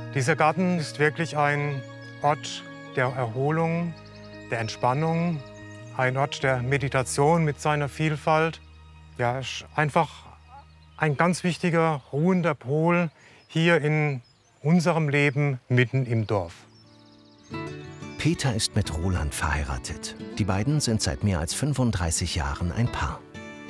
Dieser Garten ist wirklich ein Ort der Erholung, der Entspannung, ein Ort der Meditation mit seiner Vielfalt. Ja, ist einfach ein ganz wichtiger, ruhender Pol hier in unserem Leben mitten im Dorf. Peter ist mit Roland verheiratet. Die beiden sind seit mehr als 35 Jahren ein Paar.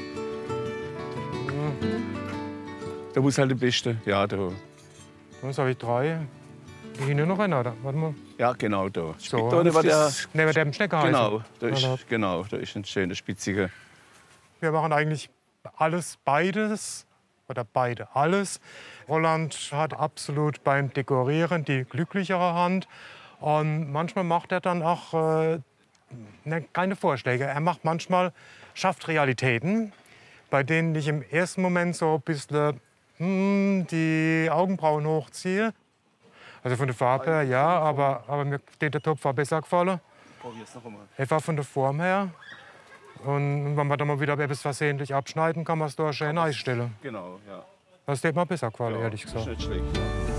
Da muss halt der Beste. Ja, da. Jetzt habe ich 3. Hier nur noch einer, oder? Warte mal. Ja, genau da. So, Da war der, neben dem Schneckerheißen. genau, da ist ein schöner spitziger. Wir machen eigentlich beides oder beide alles. Roland hat absolut beim Dekorieren die glücklichere Hand. Und manchmal macht er dann auch keine Vorschläge. Er macht manchmal, schafft Realitäten, bei denen ich im ersten Moment so ein bisschen die Augenbrauen hochziehe. Also von der Farbe her, ja, aber mir der Topf war besser gefallen. Etwa von der Form her. Und wenn man dann mal wieder etwas versehentlich abschneiden, kann man es da schön einstellen. Genau, ja. Das hat mir besser gefallen, Ja, ehrlich gesagt. ist nicht schlecht.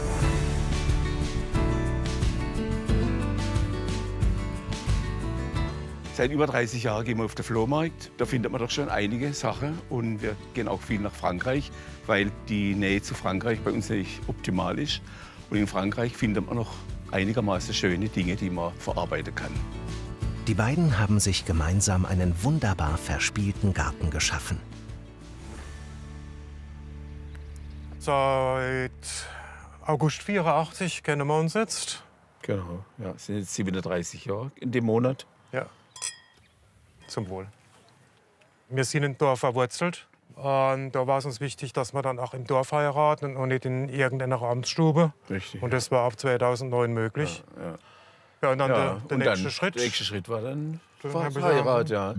Seit über 30 Jahren gehen wir auf den Flohmarkt. Da findet man doch schon einige Sachen. Und wir gehen auch viel nach Frankreich, weil die Nähe zu Frankreich bei uns nicht optimal ist. Und in Frankreich findet man noch einigermaßen schöne Dinge, die man verarbeiten kann. Die beiden haben sich gemeinsam einen wunderbar verspielten Garten geschaffen. Seit August 84 kennen wir uns jetzt. Genau, ja, es sind jetzt 37 Jahre in dem Monat. Ja. Zum Wohl. Wir sind im Dorf verwurzelt. Und da war es uns wichtig, dass wir dann auch im Dorf heiraten und nicht in irgendeiner Amtsstube. Richtig. Und das war ab 2009 möglich. Ja. Ja, und dann Ja, der nächste Schritt. Der nächste Schritt war dann haben wir Heirat, ja.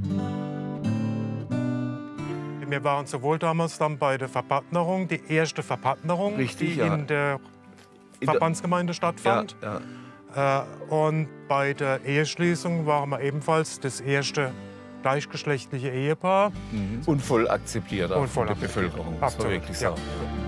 Wir waren sowohl damals dann bei der Verpartnerung, die erste Verpartnerung, Richtig, die ja. in der Verbandsgemeinde stattfand. Ja. Und bei der Eheschließung waren wir ebenfalls das erste gleichgeschlechtliche Ehepaar. Und voll akzeptiert auch Und voll von der akzeptiert. Bevölkerung, muss man Absolut, wirklich ja. sagen.